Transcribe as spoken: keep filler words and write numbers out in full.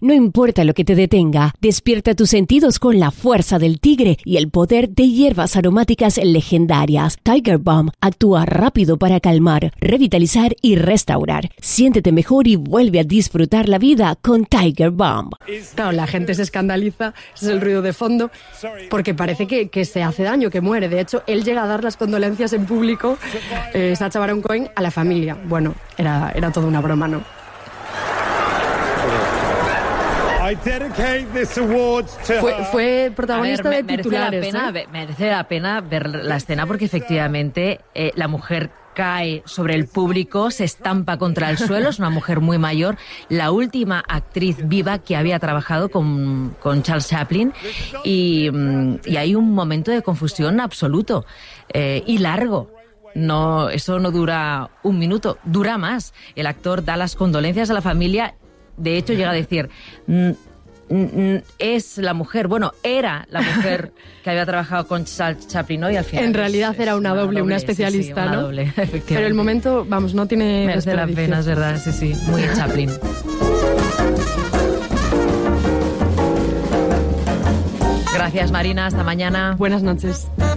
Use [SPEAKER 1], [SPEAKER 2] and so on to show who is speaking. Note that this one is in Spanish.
[SPEAKER 1] No importa lo que te detenga, despierta tus sentidos con la fuerza del tigre y el poder de hierbas aromáticas legendarias. Tiger Balm actúa rápido para calmar, revitalizar y restaurar. Siéntete mejor y vuelve a disfrutar la vida con Tiger Balm.
[SPEAKER 2] Claro, la gente se escandaliza, ese es el ruido de fondo, porque parece que, que se hace daño, que muere. De hecho, él llega a dar las condolencias en público, eh, Sacha Baron Cohen, a la familia. Bueno, era, era toda una broma, ¿no? Fue, fue protagonista
[SPEAKER 3] ver,
[SPEAKER 2] de
[SPEAKER 3] merece
[SPEAKER 2] titulares.
[SPEAKER 3] La pena,
[SPEAKER 2] ¿eh?
[SPEAKER 3] Merece la pena ver la escena porque efectivamente eh, la mujer cae sobre el público, se estampa contra el suelo, es una mujer muy mayor, la última actriz viva que había trabajado con, con Charles Chaplin, y, y hay un momento de confusión absoluto eh, y largo. No, eso no dura un minuto, dura más. El actor da las condolencias a la familia. De hecho, llega a decir, es la mujer, bueno, era la mujer que había trabajado con Charles Chaplin, ¿no? Y al final
[SPEAKER 2] en realidad
[SPEAKER 3] es,
[SPEAKER 2] era una, una doble, doble, una especialista,
[SPEAKER 3] sí, sí, una
[SPEAKER 2] ¿no?
[SPEAKER 3] Doble, efectivamente.
[SPEAKER 2] Pero el momento, vamos, no tiene
[SPEAKER 3] merece la pena, es verdad, sí, sí, muy Chaplin. Gracias, Marina, hasta mañana.
[SPEAKER 2] Buenas noches.